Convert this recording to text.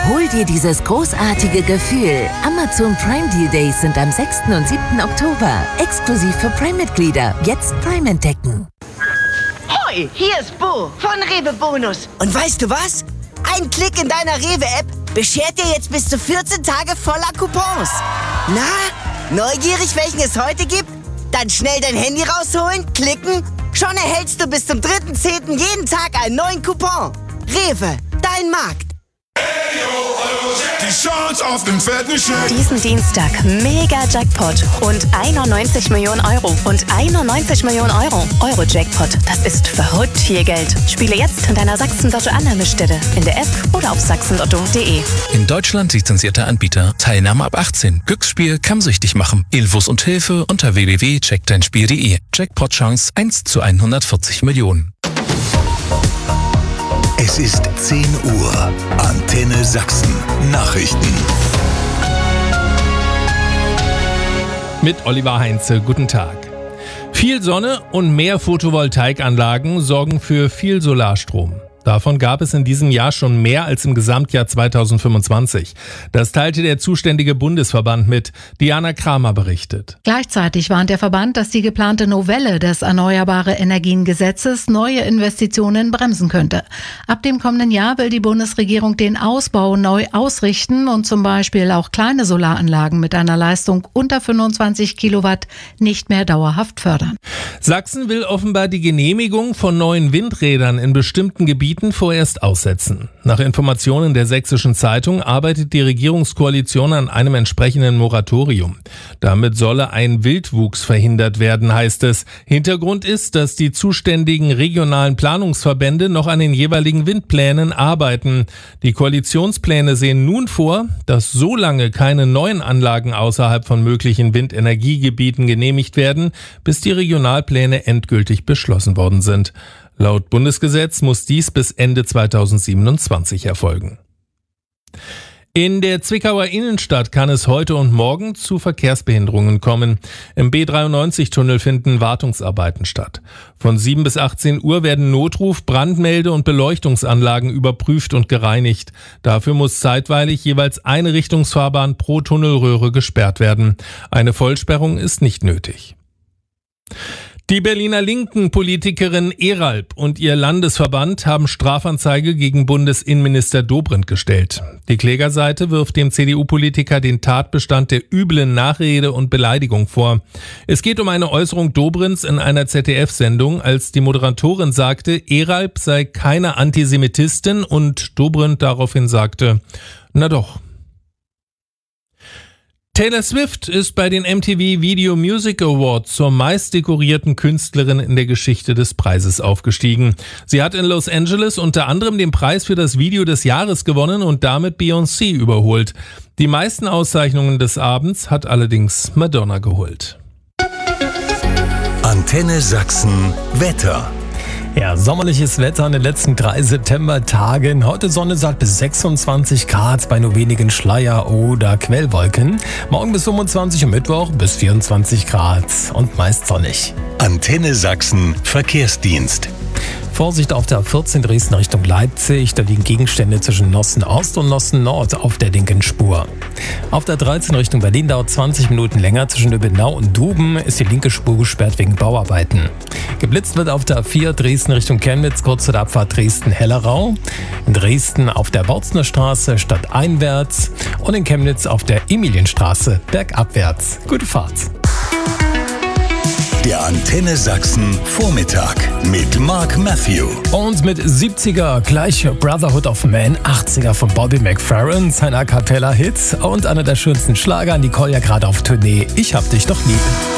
Hol dir dieses großartige Gefühl. Amazon Prime Deal Days sind am 6. und 7. Oktober. Exklusiv für Prime-Mitglieder. Jetzt Prime entdecken. Hoi, hier ist Bo von Rewe Bonus. Und weißt du was? Ein Klick in deiner Rewe-App beschert dir jetzt bis zu 14 Tage voller Coupons. Na, neugierig, welchen es heute gibt? Dann schnell dein Handy rausholen, klicken. Schon erhältst du bis zum 3.10. jeden Tag einen neuen Coupon. Rewe, dein Markt. Die Chance auf den fetten Scheck. Diesen Dienstag mega Jackpot. Rund 91 Millionen Euro. Und 91 Millionen Euro. Euro-Jackpot. Das ist verrückt viel Geld. Spiele jetzt in deiner Sachsen-Lotto-Annahmestelle. In der App oder auf sachsenlotto.de. In Deutschland lizenzierter Anbieter. Teilnahme ab 18. Glücksspiel kann süchtig machen. Infos und Hilfe unter www.checkdeinspiel.de. Jackpot-Chance 1 zu 140 Millionen. Es ist 10 Uhr. Antenne Sachsen. Nachrichten. Mit Oliver Heinze. Guten Tag. Viel Sonne und mehr Photovoltaikanlagen sorgen für viel Solarstrom. Davon gab es in diesem Jahr schon mehr als im Gesamtjahr 2025. Das teilte der zuständige Bundesverband mit. Diana Kramer berichtet. Gleichzeitig warnt der Verband, dass die geplante Novelle des Erneuerbare-Energien-Gesetzes neue Investitionen bremsen könnte. Ab dem kommenden Jahr will die Bundesregierung den Ausbau neu ausrichten und zum Beispiel auch kleine Solaranlagen mit einer Leistung unter 25 Kilowatt nicht mehr dauerhaft fördern. Sachsen will offenbar die Genehmigung von neuen Windrädern in bestimmten Gebieten vorerst aussetzen. Nach Informationen der Sächsischen Zeitung arbeitet die Regierungskoalition an einem entsprechenden Moratorium. Damit solle ein Wildwuchs verhindert werden, heißt es. Hintergrund ist, dass die zuständigen regionalen Planungsverbände noch an den jeweiligen Windplänen arbeiten. Die Koalitionspläne sehen nun vor, dass so lange keine neuen Anlagen außerhalb von möglichen Windenergiegebieten genehmigt werden, bis die Regionalpläne endgültig beschlossen worden sind. Laut Bundesgesetz muss dies bis Ende 2027 erfolgen. In der Zwickauer Innenstadt kann es heute und morgen zu Verkehrsbehinderungen kommen. Im B93-Tunnel finden Wartungsarbeiten statt. Von 7 bis 18 Uhr werden Notruf-, Brandmelde- und Beleuchtungsanlagen überprüft und gereinigt. Dafür muss zeitweilig jeweils eine Richtungsfahrbahn pro Tunnelröhre gesperrt werden. Eine Vollsperrung ist nicht nötig. Die Berliner Linken-Politikerin Eralp und ihr Landesverband haben Strafanzeige gegen Bundesinnenminister Dobrindt gestellt. Die Klägerseite wirft dem CDU-Politiker den Tatbestand der üblen Nachrede und Beleidigung vor. Es geht um eine Äußerung Dobrindts in einer ZDF-Sendung, als die Moderatorin sagte, Eralp sei keine Antisemitistin und Dobrindt daraufhin sagte, na doch. Taylor Swift ist bei den MTV Video Music Awards zur meistdekorierten Künstlerin in der Geschichte des Preises aufgestiegen. Sie hat in Los Angeles unter anderem den Preis für das Video des Jahres gewonnen und damit Beyoncé überholt. Die meisten Auszeichnungen des Abends hat allerdings Madonna geholt. Antenne Sachsen Wetter. Ja, sommerliches Wetter in den letzten 3 Septembertagen. Heute Sonne sagt bis 26 Grad bei nur wenigen Schleier- oder Quellwolken. Morgen bis 25 und Mittwoch bis 24 Grad und meist sonnig. Antenne Sachsen Verkehrsdienst. Vorsicht auf der 14 Dresden Richtung Leipzig. Da liegen Gegenstände zwischen Nossen Ost und Nossen Nord auf der linken Spur. Auf der 13 Richtung Berlin dauert 20 Minuten länger. Zwischen Lübbenau und Duben ist die linke Spur gesperrt wegen Bauarbeiten. Geblitzt wird auf der 4 Dresden Richtung Chemnitz kurz vor der Abfahrt Dresden-Hellerau. In Dresden auf der Bautzner Straße stadteinwärts und in Chemnitz auf der Emilienstraße bergabwärts. Gute Fahrt. Der Antenne Sachsen Vormittag mit Mark Matthew. Und mit 70er gleich Brotherhood of Man, 80er von Bobby McFerrin, sein A-Cappella-Hit und einer der schönsten Schlager. Nicole ja gerade auf Tournee. Ich hab dich doch lieb.